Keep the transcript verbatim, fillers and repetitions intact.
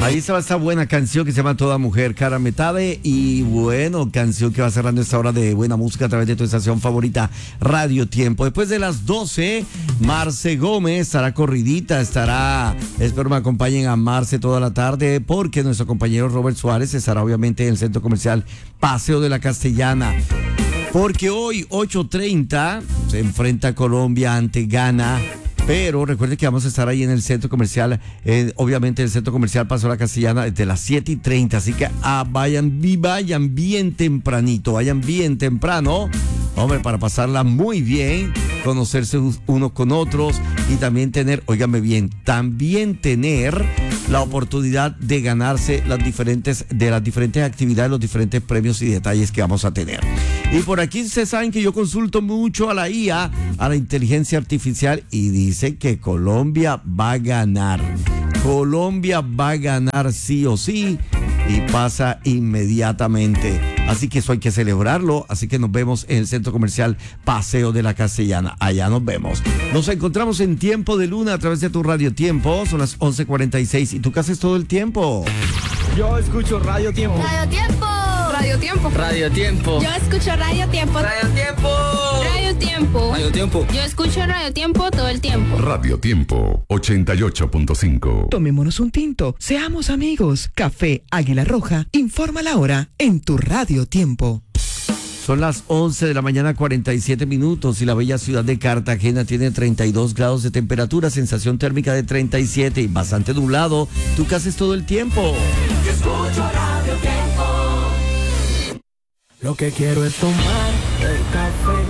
Ahí estaba esta buena canción que se llama Toda Mujer, Cara Metade. Y bueno, canción que va cerrando esta hora de buena música a través de tu estación favorita, Radio Tiempo. Después de las doce, Marce Gómez estará corridita, estará, espero me acompañen a Marce toda la tarde, porque nuestro compañero Robert Suárez estará obviamente en el centro comercial Paseo de la Castellana. Porque hoy, ocho treinta, se enfrenta Colombia ante Ghana. Pero recuerden que vamos a estar ahí en el centro comercial, eh, obviamente el centro comercial Paseo de la Castellana desde las siete y treinta. Así que ah, vayan, vayan bien tempranito, vayan bien temprano. Hombre, para pasarla muy bien, conocerse unos con otros y también tener, óigame bien, también tener la oportunidad de ganarse las diferentes, de las diferentes actividades, los diferentes premios y detalles que vamos a tener. Y por aquí se saben que yo consulto mucho a la I A, a la inteligencia artificial, y dice que Colombia va a ganar. Colombia va a ganar sí o sí y pasa inmediatamente. Así que eso hay que celebrarlo. Así que nos vemos en el centro comercial Paseo de la Castellana. Allá nos vemos. Nos encontramos en Tiempo de Luna a través de tu Radio Tiempo. Son las once cuarenta y seis. ¿Y tú qué haces todo el tiempo? Yo escucho Radio Tiempo. Radio Tiempo. Radio Tiempo. Radio Tiempo. Yo escucho Radio Tiempo. Radio Tiempo. Radio Tiempo. Radio Tiempo. Yo escucho Radio Tiempo todo el tiempo. Radio Tiempo ochenta y ocho punto cinco. Tomémonos un tinto, seamos amigos. Café Águila Roja informa la hora en tu Radio Tiempo. Son las once de la mañana, cuarenta y siete minutos, y la bella ciudad de Cartagena tiene treinta y dos grados de temperatura, sensación térmica de treinta y siete y bastante nublado. ¿Tú qué haces todo el tiempo? Yo escucho Radio Tiempo. Lo que quiero es tomar el café.